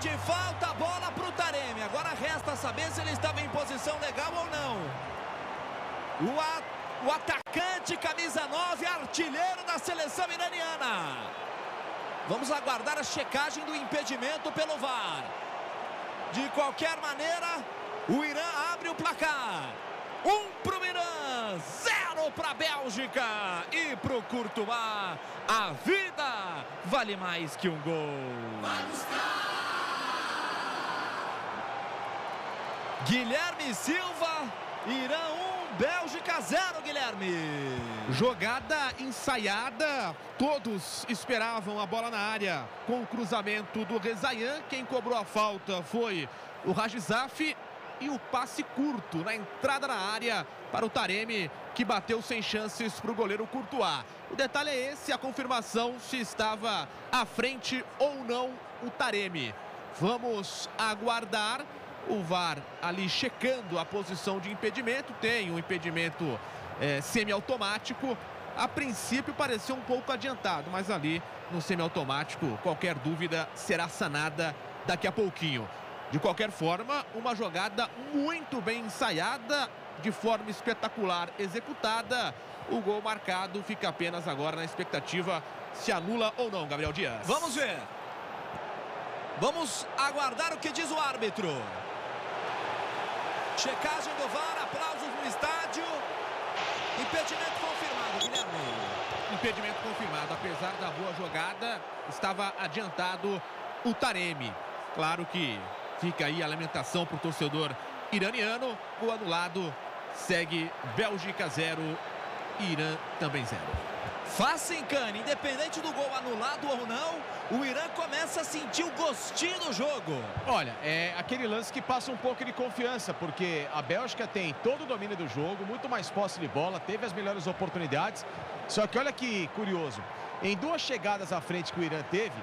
de falta, a bola para o Taremi. Agora resta saber se ele estava em posição legal ou não. O atacante, camisa 9, artilheiro da seleção iraniana. Vamos aguardar a checagem do impedimento pelo VAR. De qualquer maneira, o Irã abre o placar. 1 para o Irã, 0 para a Bélgica. E para o Courtois, a vida vale mais que um gol. Guilherme Silva, Irã 1, Bélgica 0, Guilherme. Jogada ensaiada, todos esperavam a bola na área com o cruzamento do Rezaian. Quem cobrou a falta foi o Rajizaf e o passe curto na entrada na área para o Taremi, que bateu sem chances para o goleiro Courtois. O detalhe é esse, a confirmação se estava à frente ou não o Taremi. Vamos aguardar o VAR ali checando a posição de impedimento. Tem um impedimento semiautomático. A princípio pareceu um pouco adiantado, mas ali no semiautomático qualquer dúvida será sanada daqui a pouquinho. De qualquer forma, uma jogada muito bem ensaiada, de forma espetacular executada. O gol marcado fica apenas agora na expectativa se anula ou não, Gabriel Dias. Vamos ver. Vamos aguardar o que diz o árbitro. Checagem do VAR, aplausos no estádio. Impedimento confirmado, Guilherme. Impedimento confirmado, apesar da boa jogada, estava adiantado o Taremi. Claro que fica aí a lamentação para o torcedor iraniano. O anulado segue Bélgica 0, Irã também 0. Facincani, independente do gol anulado ou não, o Irã começa a sentir o gostinho do jogo. Olha, é aquele lance que passa um pouco de confiança, porque a Bélgica tem todo o domínio do jogo, muito mais posse de bola, teve as melhores oportunidades. Só que olha que curioso, em 2 chegadas à frente que o Irã teve,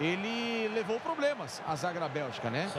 ele levou problemas a zaga da Bélgica, né?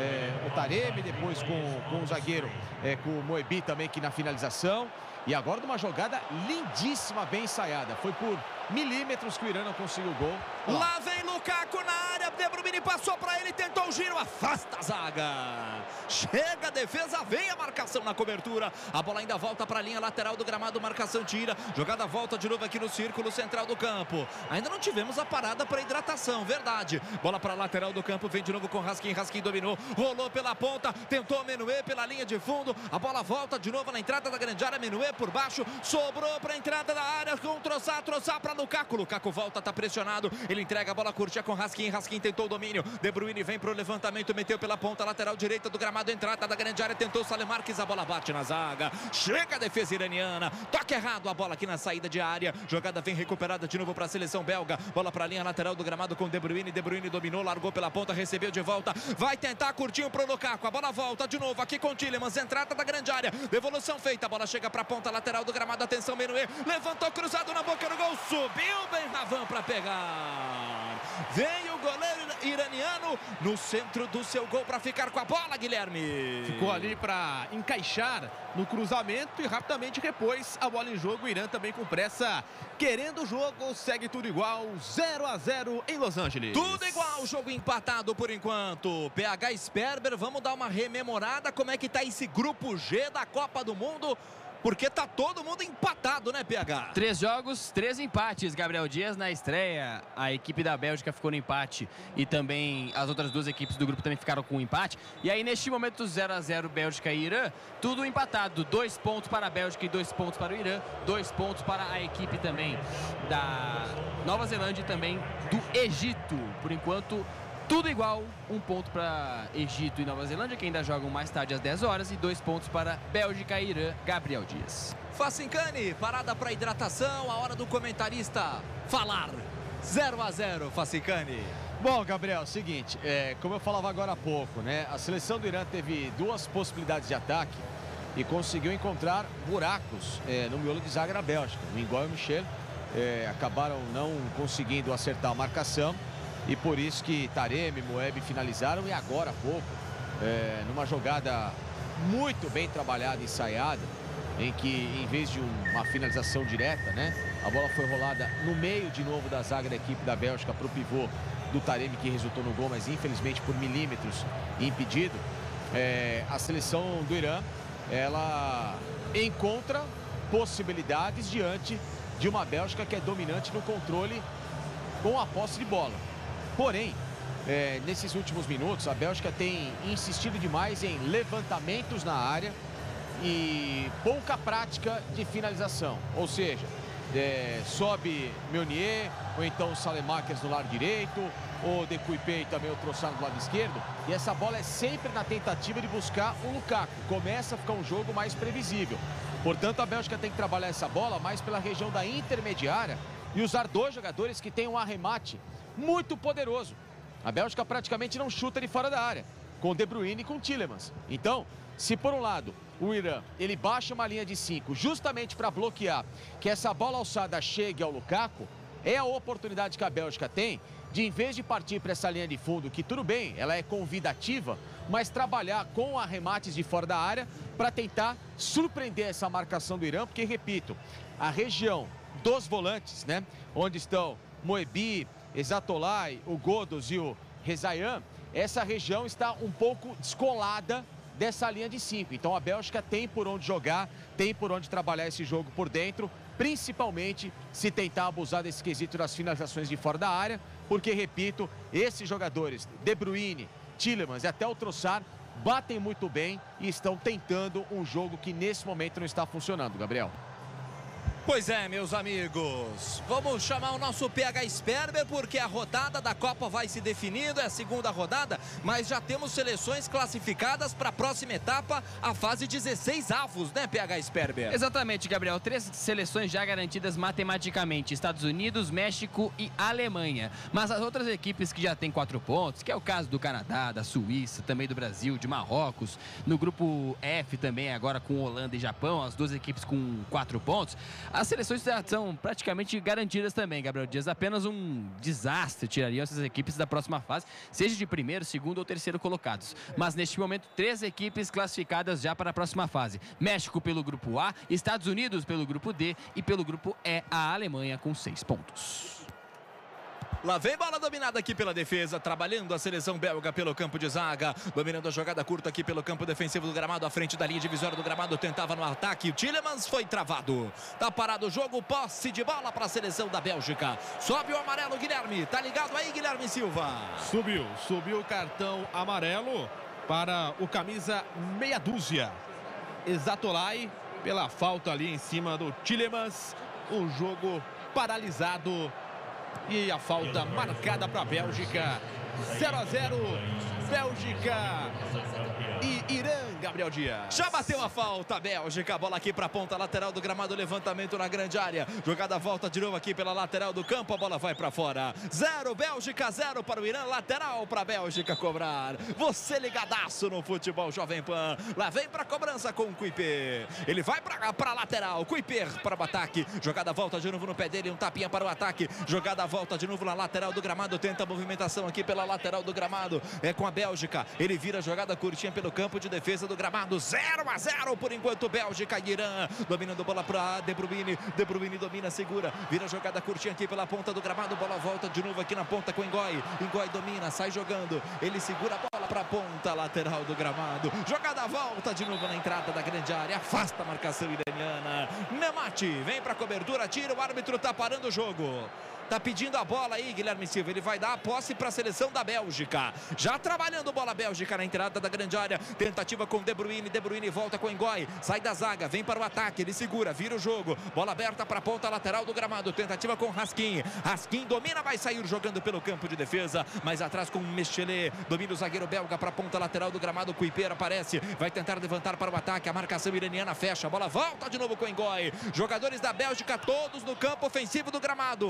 O Taremi, depois com o zagueiro, com o Moebi também aqui na finalização. E agora de uma jogada lindíssima, bem ensaiada. Foi por milímetros que o Irã não conseguiu o gol. Lá vem Lukaku na área, De Bruyne passou para ele, tentou o giro, afasta a zaga. Chega a defesa, vem a marcação na cobertura. A bola ainda volta para a linha lateral do gramado, marcação tira. Jogada volta de novo aqui no círculo central do campo. Ainda não tivemos a parada para hidratação, verdade. Bola para a lateral do campo, vem de novo com Raskin. Raskin dominou, rolou pela ponta, tentou Menuet pela linha de fundo. A bola volta de novo na entrada da grande área, Menuet por baixo, sobrou para a entrada da área com Trossard para Lukaku. Lukaku volta, tá pressionado, ele entrega a bola curtinha com Raskin. Raskin tentou o domínio, De Bruyne vem pro levantamento, meteu pela ponta lateral direita do gramado, entrada da grande área, tentou Salem Marques, a bola bate na zaga, chega a defesa iraniana, toque errado a bola aqui na saída de área, jogada vem recuperada de novo para a seleção belga, bola para a linha lateral do gramado com De Bruyne dominou, largou pela ponta, recebeu de volta, vai tentar curtinho pro Lukaku, a bola volta de novo aqui com Tielemans, entrada da grande área, devolução feita, a bola chega para a ponta lateral do gramado, atenção Menuet, levantou cruzado na boca do gol, subiu bem Ravan para pegar, vem o goleiro iraniano no centro do seu gol para ficar com a bola, Guilherme. Ficou ali para encaixar no cruzamento e rapidamente repôs a bola em jogo. O Irã também com pressa, querendo o jogo, segue tudo igual, 0-0 em Los Angeles. Tudo igual, jogo empatado por enquanto. PH Sperber, vamos dar uma rememorada como é que tá esse grupo G da Copa do Mundo. Porque tá todo mundo empatado, né, PH? 3 jogos, 3 empates. Gabriel Dias na estreia. A equipe da Bélgica ficou no empate e também as outras 2 equipes do grupo também ficaram com um empate. E aí, neste momento, 0-0 Bélgica e Irã, tudo empatado. 2 pontos para a Bélgica e 2 pontos para o Irã. 2 pontos para a equipe também da Nova Zelândia e também do Egito. Por enquanto, tudo igual, 1 ponto para Egito e Nova Zelândia, que ainda jogam mais tarde às 10 horas, e 2 pontos para Bélgica e Irã. Gabriel Dias. Facincani, parada para hidratação, a hora do comentarista falar. 0-0, Facincani. Bom, Gabriel, seguinte, como eu falava agora há pouco, né? A seleção do Irã teve 2 possibilidades de ataque e conseguiu encontrar buracos no miolo de zaga da Bélgica. O Mingol e o Michel acabaram não conseguindo acertar a marcação. E por isso que Taremi e Moebi finalizaram. E agora há pouco, numa jogada muito bem trabalhada e ensaiada, em que, em vez de uma finalização direta, né, a bola foi rolada no meio de novo da zaga da equipe da Bélgica para o pivô do Taremi, que resultou no gol, mas infelizmente por milímetros impedido. A seleção do Irã, ela encontra possibilidades diante de uma Bélgica que é dominante no controle com a posse de bola. Porém, nesses últimos minutos, a Bélgica tem insistido demais em levantamentos na área e pouca prática de finalização. Ou seja, sobe Meunier, ou então o Saelemaekers no lado direito, o De Kuiper e também o Trossard do lado esquerdo. E essa bola é sempre na tentativa de buscar o Lukaku. Começa a ficar um jogo mais previsível. Portanto, a Bélgica tem que trabalhar essa bola mais pela região da intermediária e usar 2 jogadores que têm um arremate muito poderoso. A Bélgica praticamente não chuta de fora da área, com De Bruyne e com Tielemans. Então, se por um lado o Irã ele baixa uma linha de 5 justamente para bloquear que essa bola alçada chegue ao Lukaku, é a oportunidade que a Bélgica tem de, em vez de partir para essa linha de fundo, que tudo bem, ela é convidativa, mas trabalhar com arremates de fora da área para tentar surpreender essa marcação do Irã, porque, repito, a região dos volantes, né, onde estão Moebi, Exatolai, o Godos e o Rezaian, essa região está um pouco descolada dessa linha de 5. Então a Bélgica tem por onde jogar, tem por onde trabalhar esse jogo por dentro, principalmente se tentar abusar desse quesito das finalizações de fora da área, porque, repito, esses jogadores, De Bruyne, Tielemans e até o Trossard, batem muito bem e estão tentando um jogo que nesse momento não está funcionando, Gabriel. Pois é, meus amigos, vamos chamar o nosso PH Sperber, porque a rodada da Copa vai se definindo, é a segunda rodada, mas já temos seleções classificadas para a próxima etapa, a fase 16 avos, né, PH Sperber? Exatamente, Gabriel. 3 seleções já garantidas matematicamente, Estados Unidos, México e Alemanha. Mas as outras equipes que já têm 4 pontos, que é o caso do Canadá, da Suíça, também do Brasil, de Marrocos, no grupo F também, agora com Holanda e Japão, as 2 equipes com 4 pontos, as seleções já são praticamente garantidas também, Gabriel Dias. Apenas um desastre tirariam essas equipes da próxima fase, seja de primeiro, segundo ou terceiro colocados. Mas neste momento, 3 equipes classificadas já para a próxima fase. México pelo grupo A, Estados Unidos pelo grupo D e pelo grupo E, a Alemanha com 6 pontos. Lá vem bola dominada aqui pela defesa, trabalhando a seleção belga pelo campo de zaga, dominando a jogada curta aqui pelo campo defensivo do gramado, à frente da linha divisória do gramado, tentava no ataque, o Tielemans foi travado. Tá parado o jogo, posse de bola para a seleção da Bélgica. Sobe o amarelo, Guilherme, tá ligado aí, Guilherme Silva? Subiu o cartão amarelo para o camisa meia dúzia. Exatolai, pela falta ali em cima do Tielemans, o jogo paralisado. E a falta marcada para a Bélgica. 0-0, Bélgica e Irã, Gabriel Dias. Já bateu a falta, Bélgica, a bola aqui para a ponta lateral do gramado, levantamento na grande área, jogada volta de novo aqui pela lateral do campo, a bola vai para fora. 0, Bélgica, 0 para o Irã, lateral para a Bélgica cobrar. Você ligadaço no futebol Jovem Pan, lá vem para a cobrança com o Kuiper, ele vai para a lateral, Kuiper para o ataque, jogada volta de novo no pé dele, um tapinha para o ataque, jogada volta de novo na lateral do gramado, tenta a movimentação aqui pela lateral do gramado, é com a Bélgica, ele vira a jogada curtinha pelo campo de defesa do gramado, 0-0 por enquanto, Bélgica e Irã, dominando bola para De Bruyne, De Bruyne domina, segura, vira a jogada curtinha aqui pela ponta do gramado, bola volta de novo aqui na ponta com Ngoy, Ngoy domina, sai jogando, ele segura a bola para a ponta lateral do gramado, jogada volta de novo na entrada da grande área, afasta a marcação iraniana, Nemati vem para a cobertura, tira, o árbitro tá parando o jogo. Tá pedindo a bola aí, Guilherme Silva. Ele vai dar a posse para a seleção da Bélgica. Já trabalhando bola Bélgica na entrada da grande área. Tentativa com De Bruyne. De Bruyne volta com Ngoy. Sai da zaga, vem para o ataque. Ele segura, vira o jogo. Bola aberta para a ponta lateral do gramado. Tentativa com Raskin. Raskin domina, vai sair jogando pelo campo de defesa. Mais atrás com Mechelet. Domina o zagueiro belga para a ponta lateral do gramado. Kuiper aparece. Vai tentar levantar para o ataque. A marcação iraniana fecha. A bola volta de novo com Ngoy. Jogadores da Bélgica todos no campo ofensivo do gramado.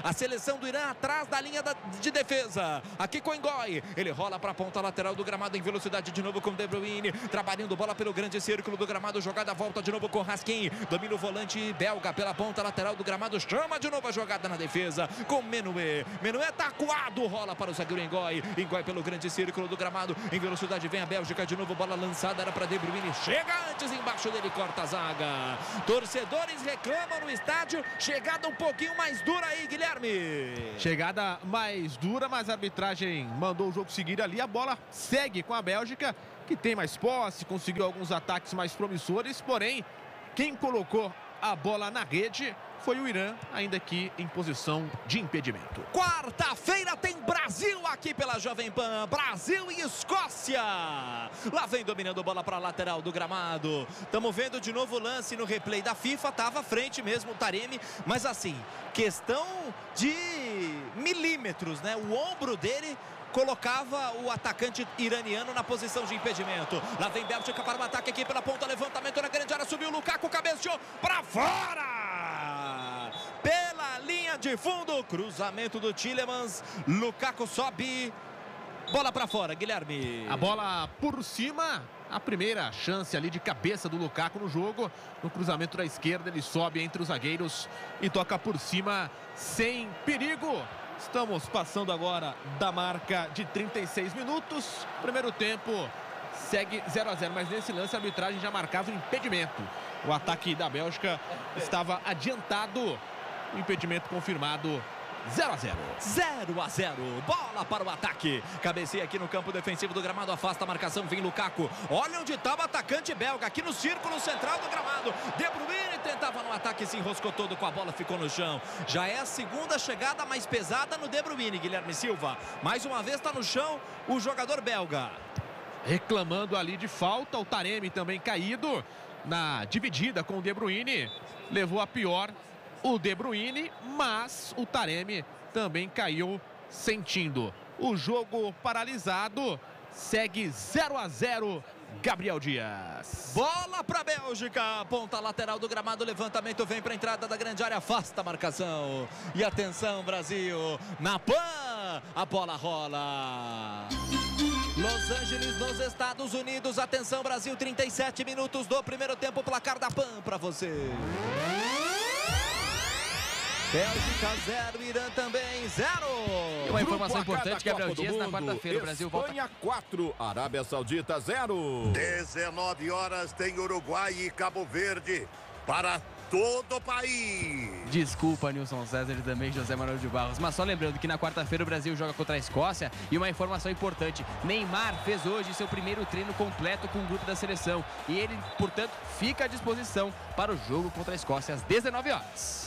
A seleção do Irã atrás da linha de defesa. Aqui com Ngoy. Ele rola para a ponta lateral do gramado em velocidade de novo com De Bruyne. Trabalhando bola pelo grande círculo do gramado. Jogada volta de novo com Raskin. Domina o volante belga pela ponta lateral do gramado. Chama de novo a jogada na defesa com Menuet. Menuet tá acuado. Rola para o zagueiro Ngoy. Ngoy pelo grande círculo do gramado. Em velocidade vem a Bélgica de novo. Bola lançada era para De Bruyne. Chega antes embaixo dele. Corta a zaga. Torcedores reclamam no estádio. Chegada um pouquinho mais dura aí, Guilherme. Chegada mais dura, mas a arbitragem mandou o jogo seguir ali. A bola segue com a Bélgica, que tem mais posse, conseguiu alguns ataques mais promissores. Porém, quem colocou a bola na rede foi o Irã, ainda que em posição de impedimento. Quarta-feira tem Brasil aqui pela Jovem Pan. Brasil e Escócia. Lá vem dominando a bola para a lateral do gramado. Estamos vendo de novo o lance no replay da FIFA. Estava à frente mesmo o Taremi, mas assim, questão de milímetros, né? O ombro dele colocava o atacante iraniano na posição de impedimento. Lá vem Bélgica para o ataque aqui pela ponta, levantamento na grande área, subiu o Lukaku, cabeceou para fora! Pela linha de fundo, cruzamento do Tielemans, Lukaku sobe, bola para fora, Guilherme. A bola por cima, a primeira chance ali de cabeça do Lukaku no jogo. No cruzamento da esquerda, ele sobe entre os zagueiros e toca por cima sem perigo. Estamos passando agora da marca de 36 minutos. Primeiro tempo segue 0 a 0, mas nesse lance a arbitragem já marcava o impedimento. O ataque da Bélgica estava adiantado. O impedimento confirmado. 0 a 0. 0 a 0. Bola para o ataque. Cabeceia aqui no campo defensivo do gramado. Afasta a marcação. Vem Lukaku. Olha onde estava o atacante belga. Aqui no círculo central do gramado. De Bruyne tentava no ataque. Se enroscou todo com a bola. Ficou no chão. Já é a segunda chegada mais pesada no De Bruyne, Guilherme Silva. Mais uma vez está no chão o jogador belga. Reclamando ali de falta. O Taremi também caído na dividida com o De Bruyne. Levou a pior o De Bruyne, mas o Taremi também caiu sentindo. O jogo paralisado, segue 0 a 0, Gabriel Dias. Bola para a Bélgica, ponta lateral do gramado, levantamento, vem para a entrada da grande área, afasta a marcação. E atenção, Brasil, na PAN, a bola rola. Los Angeles, nos Estados Unidos, atenção, Brasil, 37 minutos do primeiro tempo, placar da PAN para você. Bélgica 0, Irã também 0. Uma informação importante, Gabriel Dias, na quarta-feira o Brasil volta. Espanha 4, Arábia Saudita 0. 19 horas tem Uruguai e Cabo Verde para todo o país. Desculpa, Nilson César e também José Manuel de Barros, mas só lembrando que na quarta-feira o Brasil joga contra a Escócia. E uma informação importante, Neymar fez hoje seu primeiro treino completo com o grupo da seleção e ele, portanto, fica à disposição para o jogo contra a Escócia às 19 horas.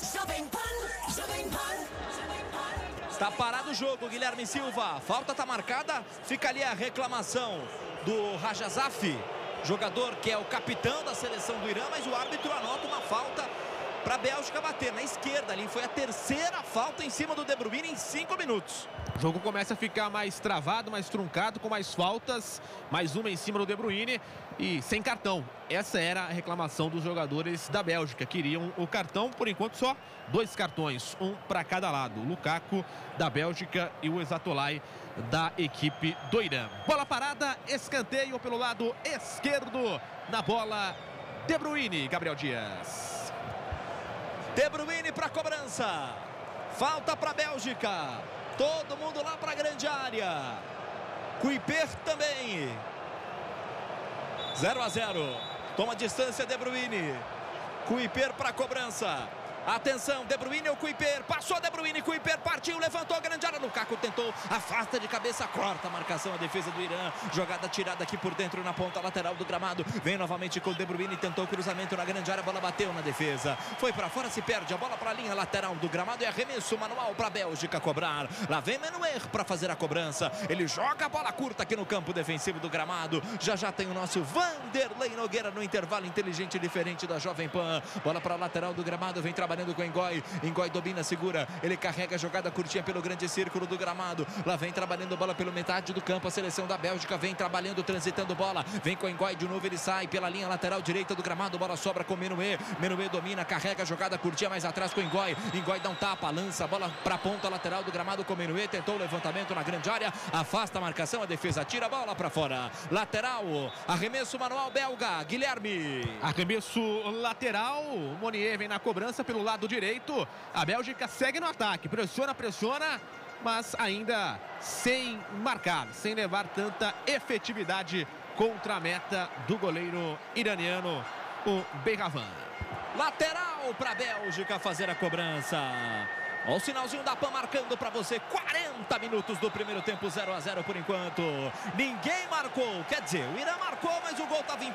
Está parado o jogo, Guilherme Silva. Falta está marcada, fica ali a reclamação do Rajazaf, jogador que é o capitão da seleção do Irã, mas o árbitro anota uma falta para a Bélgica bater na esquerda ali. Foi a terceira falta em cima do De Bruyne em 5 minutos. O jogo começa a ficar mais travado, mais truncado, com mais faltas. Mais uma em cima do De Bruyne e sem cartão. Essa era a reclamação dos jogadores da Bélgica. Queriam o cartão, por enquanto só 2 cartões, um para cada lado. O Lukaku da Bélgica e o Exatolai da equipe do Irã. Bola parada, escanteio pelo lado esquerdo. Na bola, De Bruyne, Gabriel Dias. De Bruyne para a cobrança. Falta para a Bélgica. Todo mundo lá para a grande área. Kuiper também. 0 a 0. Toma distância De Bruyne. Kuiper para a cobrança. Atenção, De Bruyne ou Kuiper, passou De Bruyne, Kuiper partiu, levantou a grande área, Lukaku tentou, afasta de cabeça, corta a marcação, a defesa do Irã, jogada tirada aqui por dentro na ponta lateral do gramado, vem novamente com o De Bruyne, tentou cruzamento na grande área, a bola bateu na defesa, foi para fora, se perde, a bola para a linha lateral do gramado e arremesso manual para a Bélgica cobrar, lá vem Menuet para fazer a cobrança, ele joga a bola curta aqui no campo defensivo do gramado, já tem o nosso Vanderlei Nogueira no intervalo inteligente diferente da Jovem Pan, bola para a lateral do gramado, vem trabalhando com Ngoy. Ngoy domina, segura, ele carrega a jogada curtinha pelo grande círculo do gramado. Lá vem trabalhando bola pela metade do campo. A seleção da Bélgica vem trabalhando, transitando bola. Vem com o Ngoy de novo, ele sai pela linha lateral direita do gramado. Bola sobra com o Menuê. Menuê domina, carrega a jogada, curtia mais atrás com o Ngoy. Ngoy dá um tapa, lança a bola para a ponta lateral do gramado com o Menuê. Tentou o levantamento na grande área. Afasta a marcação, a defesa tira a bola para fora. Lateral, arremesso manual belga. Guilherme. Arremesso lateral. Monier vem na cobrança pelo lado direito. A Bélgica segue no ataque. Pressiona, mas ainda sem marcar, sem levar tanta efetividade contra a meta do goleiro iraniano, o Behravan. Lateral para a Bélgica fazer a cobrança. Olha o sinalzinho da PAN marcando para você. 40 minutos do primeiro tempo, 0 a 0 por enquanto. Ninguém marcou. Quer dizer, o Irã marcou, mas o gol estava